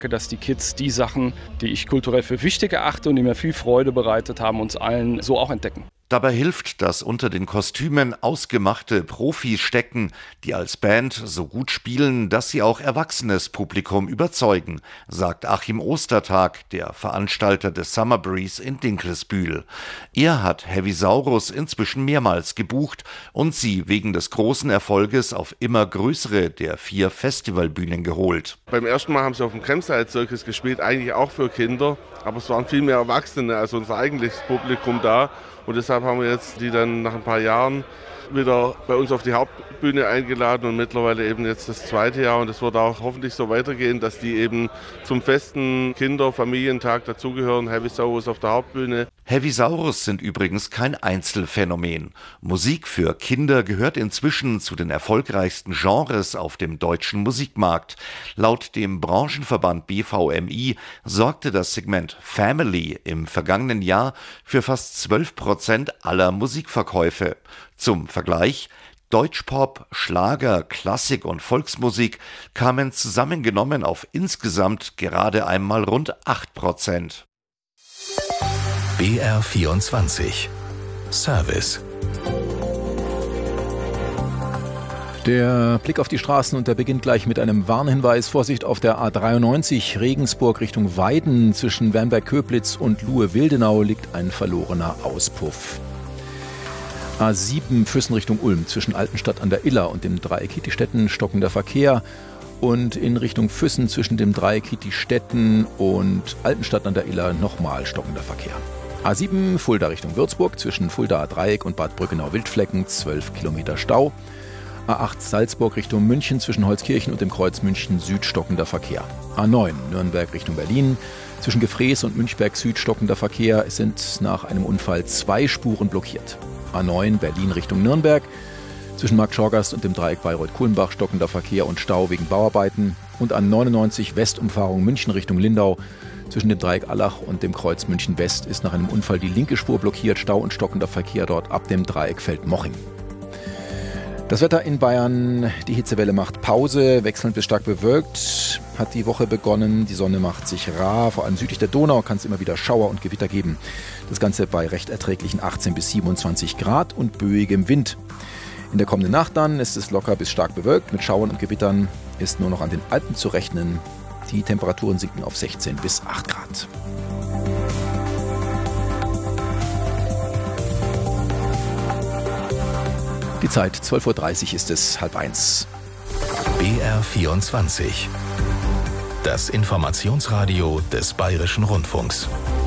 dass die Kids die Sachen, die ich kulturell für wichtig erachte und die mir viel Freude bereitet haben, uns allen so auch entdecken. Dabei hilft, dass unter den Kostümen ausgemachte Profis stecken, die als Band so gut spielen, dass sie auch erwachsenes Publikum überzeugen, sagt Achim Ostertag, der Veranstalter des Summer Breeze in Dinkelsbühl. Er hat Heavisaurus inzwischen mehrmals gebucht und sie wegen des großen Erfolges auf immer größere der 4 Festivalbühnen geholt. Beim ersten Mal haben sie auf dem Kremside-Zirkus gespielt, eigentlich auch für Kinder, aber es waren viel mehr Erwachsene als unser eigentliches Publikum da. Und deshalb haben wir jetzt die dann nach ein paar Jahren wieder bei uns auf die Hauptbühne eingeladen und mittlerweile eben jetzt das 2. Jahr. Und es wird auch hoffentlich so weitergehen, dass die eben zum festen Kinder-Familientag dazugehören. Heavisaurus auf der Hauptbühne. Heavisaurus sind übrigens kein Einzelfänomen. Musik für Kinder gehört inzwischen zu den erfolgreichsten Genres auf dem deutschen Musikmarkt. Laut dem Branchenverband BVMI sorgte das Segment Family im vergangenen Jahr für fast 12% aller Musikverkäufe. Zum Vergleich: Deutschpop, Schlager, Klassik und Volksmusik kamen zusammengenommen auf insgesamt gerade einmal rund 8%. BR24 Service. Der Blick auf die Straßen und der beginnt gleich mit einem Warnhinweis. Vorsicht auf der A93 Regensburg Richtung Weiden. Zwischen Wernberg-Köblitz und Luhe-Wildenau liegt ein verlorener Auspuff. A7 Füssen Richtung Ulm. Zwischen Altenstadt an der Iller und dem Dreieck Hittistetten stockender Verkehr. Und in Richtung Füssen zwischen dem Dreieck Hittistetten und Altenstadt an der Iller nochmal stockender Verkehr. A7 Fulda Richtung Würzburg. Zwischen Fuldaer Dreieck und Bad Brückenau-Wildflecken 12 Kilometer Stau. A8 Salzburg Richtung München zwischen Holzkirchen und dem Kreuz München Süd stockender Verkehr. A9 Nürnberg Richtung Berlin. Zwischen Gefrees und Münchberg Süd stockender Verkehr. Es sind nach einem Unfall 2 Spuren blockiert. A9 Berlin Richtung Nürnberg. Zwischen Markt Schorgast und dem Dreieck Bayreuth-Kuhlenbach stockender Verkehr und Stau wegen Bauarbeiten. Und A99 Westumfahrung München Richtung Lindau. Zwischen dem Dreieck Allach und dem Kreuz München West ist nach einem Unfall die linke Spur blockiert. Stau und stockender Verkehr dort ab dem Dreieck Feldmoching. Das Wetter in Bayern, die Hitzewelle macht Pause, wechselnd bis stark bewölkt, hat die Woche begonnen. Die Sonne macht sich rar, vor allem südlich der Donau kann es immer wieder Schauer und Gewitter geben. Das Ganze bei recht erträglichen 18 bis 27 Grad und böigem Wind. In der kommenden Nacht dann ist es locker bis stark bewölkt. Mit Schauern und Gewittern ist nur noch an den Alpen zu rechnen. Die Temperaturen sinken auf 16 bis 8 Grad. Die Zeit 12.30 Uhr ist es, 12:30. BR24. Das Informationsradio des Bayerischen Rundfunks.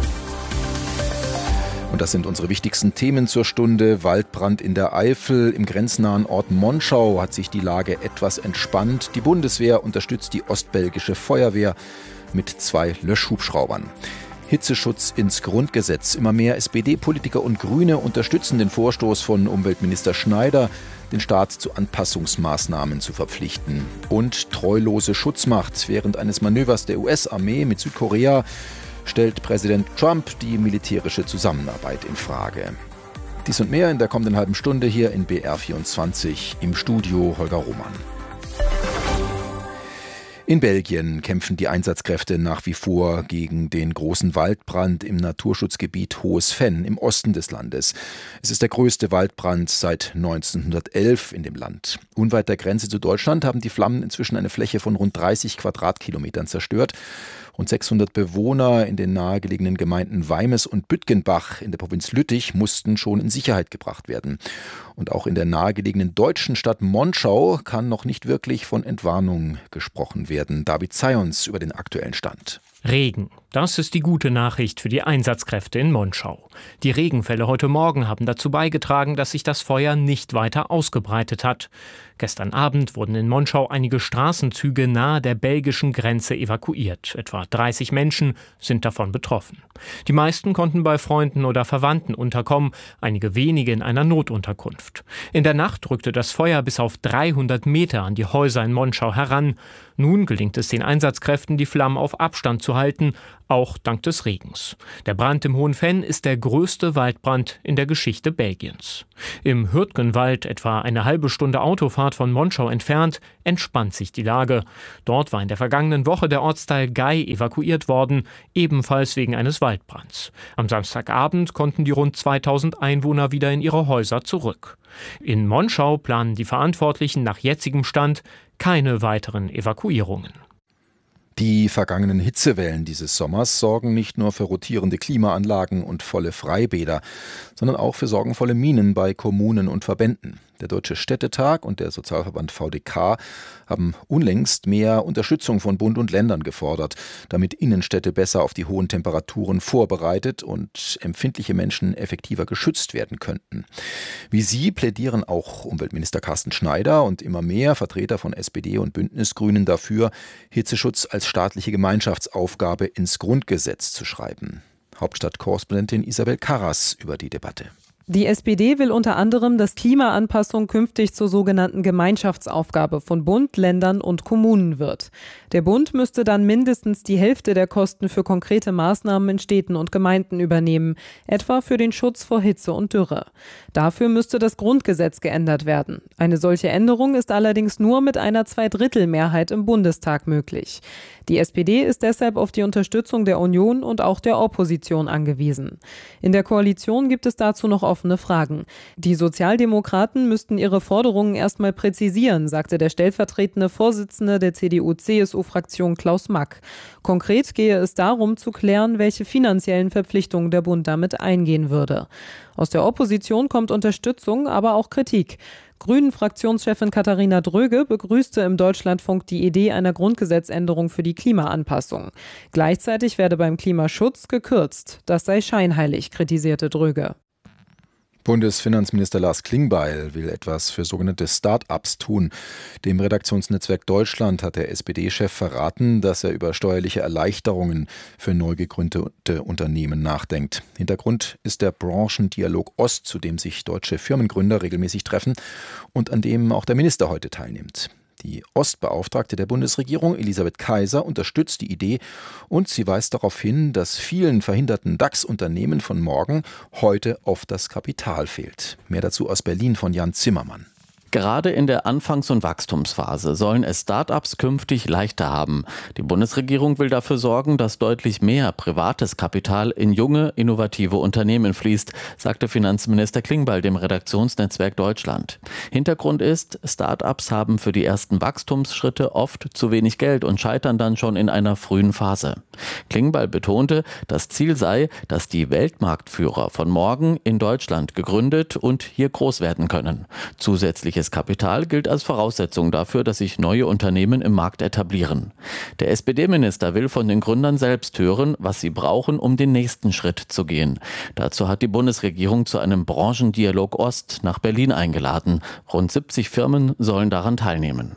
Und das sind unsere wichtigsten Themen zur Stunde. Waldbrand in der Eifel. Im grenznahen Ort Monschau hat sich die Lage etwas entspannt. Die Bundeswehr unterstützt die ostbelgische Feuerwehr mit 2 Löschhubschraubern. Hitzeschutz ins Grundgesetz. Immer mehr SPD-Politiker und Grüne unterstützen den Vorstoß von Umweltminister Schneider, den Staat zu Anpassungsmaßnahmen zu verpflichten. Und treulose Schutzmacht. Während eines Manövers der US-Armee mit Südkorea stellt Präsident Trump die militärische Zusammenarbeit in Frage. Dies und mehr in der kommenden halben Stunde hier in BR24 im Studio Holger Roman. In Belgien kämpfen die Einsatzkräfte nach wie vor gegen den großen Waldbrand im Naturschutzgebiet Hohes Venn im Osten des Landes. Es ist der größte Waldbrand seit 1911 in dem Land. Unweit der Grenze zu Deutschland haben die Flammen inzwischen eine Fläche von rund 30 Quadratkilometern zerstört. Rund 600 Bewohner in den nahegelegenen Gemeinden Weimes und Büttgenbach in der Provinz Lüttich mussten schon in Sicherheit gebracht werden. Und auch in der nahegelegenen deutschen Stadt Monschau kann noch nicht wirklich von Entwarnung gesprochen werden. David Zayons über den aktuellen Stand. Regen. Das ist die gute Nachricht für die Einsatzkräfte in Monschau. Die Regenfälle heute Morgen haben dazu beigetragen, dass sich das Feuer nicht weiter ausgebreitet hat. Gestern Abend wurden in Monschau einige Straßenzüge nahe der belgischen Grenze evakuiert. Etwa 30 Menschen sind davon betroffen. Die meisten konnten bei Freunden oder Verwandten unterkommen, einige wenige in einer Notunterkunft. In der Nacht rückte das Feuer bis auf 300 Meter an die Häuser in Monschau heran. Nun gelingt es den Einsatzkräften, die Flammen auf Abstand zu halten. auch dank des Regens. Der Brand im Hohen Venn ist der größte Waldbrand in der Geschichte Belgiens. Im Hürtgenwald, etwa eine halbe Stunde Autofahrt von Monschau entfernt, entspannt sich die Lage. Dort war in der vergangenen Woche der Ortsteil Gey evakuiert worden, ebenfalls wegen eines Waldbrands. Am Samstagabend konnten die rund 2000 Einwohner wieder in ihre Häuser zurück. In Monschau planen die Verantwortlichen nach jetzigem Stand keine weiteren Evakuierungen. Die vergangenen Hitzewellen dieses Sommers sorgen nicht nur für rotierende Klimaanlagen und volle Freibäder, sondern auch für sorgenvolle Mienen bei Kommunen und Verbänden. Der Deutsche Städtetag und der Sozialverband VDK haben unlängst mehr Unterstützung von Bund und Ländern gefordert, damit Innenstädte besser auf die hohen Temperaturen vorbereitet und empfindliche Menschen effektiver geschützt werden könnten. Wie sie plädieren auch Umweltminister Carsten Schneider und immer mehr Vertreter von SPD und Bündnisgrünen dafür, Hitzeschutz als staatliche Gemeinschaftsaufgabe ins Grundgesetz zu schreiben. Hauptstadtkorrespondentin Isabel Karras über die Debatte. Die SPD will unter anderem, dass Klimaanpassung künftig zur sogenannten Gemeinschaftsaufgabe von Bund, Ländern und Kommunen wird. Der Bund müsste dann mindestens die Hälfte der Kosten für konkrete Maßnahmen in Städten und Gemeinden übernehmen, etwa für den Schutz vor Hitze und Dürre. Dafür müsste das Grundgesetz geändert werden. Eine solche Änderung ist allerdings nur mit einer Zweidrittelmehrheit im Bundestag möglich. Die SPD ist deshalb auf die Unterstützung der Union und auch der Opposition angewiesen. In der Koalition gibt es dazu noch offene Fragen. Die Sozialdemokraten müssten ihre Forderungen erstmal präzisieren, sagte der stellvertretende Vorsitzende der CDU-CSU-Fraktion Klaus Mack. Konkret gehe es darum zu klären, welche finanziellen Verpflichtungen der Bund damit eingehen würde. Aus der Opposition kommt Unterstützung, aber auch Kritik. Grünen-Fraktionschefin Katharina Dröge begrüßte im Deutschlandfunk die Idee einer Grundgesetzänderung für die Klimaanpassung. Gleichzeitig werde beim Klimaschutz gekürzt. Das sei scheinheilig, kritisierte Dröge. Bundesfinanzminister Lars Klingbeil will etwas für sogenannte Start-ups tun. Dem Redaktionsnetzwerk Deutschland hat der SPD-Chef verraten, dass er über steuerliche Erleichterungen für neu gegründete Unternehmen nachdenkt. Hintergrund ist der Branchendialog Ost, zu dem sich deutsche Firmengründer regelmäßig treffen und an dem auch der Minister heute teilnimmt. Die Ostbeauftragte der Bundesregierung, Elisabeth Kaiser, unterstützt die Idee und sie weist darauf hin, dass vielen verhinderten DAX-Unternehmen von morgen heute oft das Kapital fehlt. Mehr dazu aus Berlin von Jan Zimmermann. Gerade in der Anfangs- und Wachstumsphase sollen es Start-ups künftig leichter haben. Die Bundesregierung will dafür sorgen, dass deutlich mehr privates Kapital in junge, innovative Unternehmen fließt, sagte Finanzminister Klingbeil dem Redaktionsnetzwerk Deutschland. Hintergrund ist, Start-ups haben für die ersten Wachstumsschritte oft zu wenig Geld und scheitern dann schon in einer frühen Phase. Klingbeil betonte, das Ziel sei, dass die Weltmarktführer von morgen in Deutschland gegründet und hier groß werden können. Zusätzliches Kapital gilt als Voraussetzung dafür, dass sich neue Unternehmen im Markt etablieren. Der SPD-Minister will von den Gründern selbst hören, was sie brauchen, um den nächsten Schritt zu gehen. Dazu hat die Bundesregierung zu einem Branchendialog Ost nach Berlin eingeladen. Rund 70 Firmen sollen daran teilnehmen.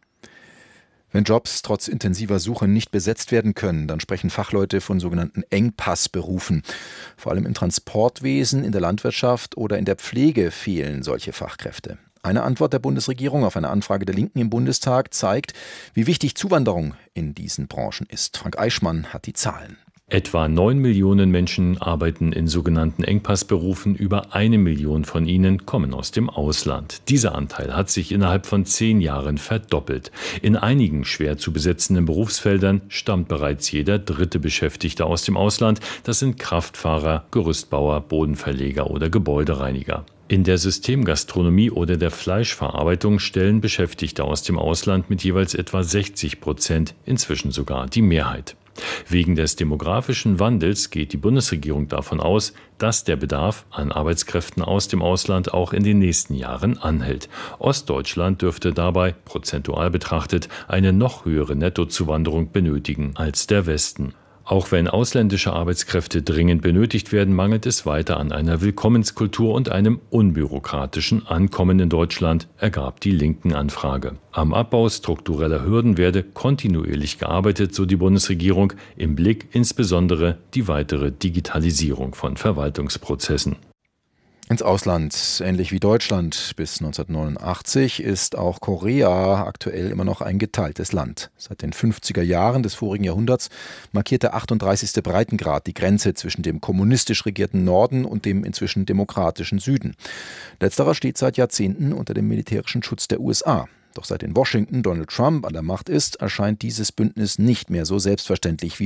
Wenn Jobs trotz intensiver Suche nicht besetzt werden können, dann sprechen Fachleute von sogenannten Engpassberufen. Vor allem im Transportwesen, in der Landwirtschaft oder in der Pflege fehlen solche Fachkräfte. Eine Antwort der Bundesregierung auf eine Anfrage der Linken im Bundestag zeigt, wie wichtig Zuwanderung in diesen Branchen ist. Frank Eichmann hat die Zahlen. Etwa 9 Millionen Menschen arbeiten in sogenannten Engpassberufen, über 1 Million von ihnen kommen aus dem Ausland. Dieser Anteil hat sich innerhalb von 10 Jahren verdoppelt. In einigen schwer zu besetzenden Berufsfeldern stammt bereits jeder dritte Beschäftigte aus dem Ausland. Das sind Kraftfahrer, Gerüstbauer, Bodenverleger oder Gebäudereiniger. In der Systemgastronomie oder der Fleischverarbeitung stellen Beschäftigte aus dem Ausland mit jeweils etwa 60%, inzwischen sogar die Mehrheit. Wegen des demografischen Wandels geht die Bundesregierung davon aus, dass der Bedarf an Arbeitskräften aus dem Ausland auch in den nächsten Jahren anhält. Ostdeutschland dürfte dabei, prozentual betrachtet, eine noch höhere Nettozuwanderung benötigen als der Westen. Auch wenn ausländische Arbeitskräfte dringend benötigt werden, mangelt es weiter an einer Willkommenskultur und einem unbürokratischen Ankommen in Deutschland, ergab die Linken-Anfrage. Am Abbau struktureller Hürden werde kontinuierlich gearbeitet, so die Bundesregierung, im Blick insbesondere die weitere Digitalisierung von Verwaltungsprozessen. Ins Ausland, ähnlich wie Deutschland bis 1989, ist auch Korea aktuell immer noch ein geteiltes Land. Seit den 50er Jahren des vorigen Jahrhunderts markiert der 38. Breitengrad die Grenze zwischen dem kommunistisch regierten Norden und dem inzwischen demokratischen Süden. Letzterer steht seit Jahrzehnten unter dem militärischen Schutz der USA. Doch seit in Washington Donald Trump an der Macht ist, erscheint dieses Bündnis nicht mehr so selbstverständlich wie